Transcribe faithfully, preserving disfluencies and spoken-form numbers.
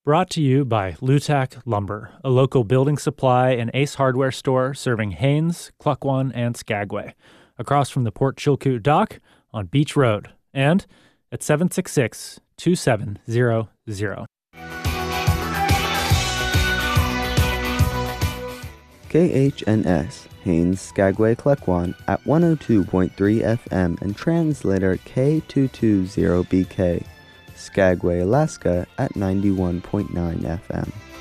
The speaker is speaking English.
Brought to you by Lutac Lumber, a local building supply and Ace Hardware store serving Haines, Cluckwan, and Skagway, across from the Port Chilkoot Dock on Beach Road, and at seven six six, two seven zero zero. K H N S, Haines, Skagway, Cluckwan at one oh two point three F M and translator K two two zero B K, Skagway, Alaska at ninety-one point nine F M.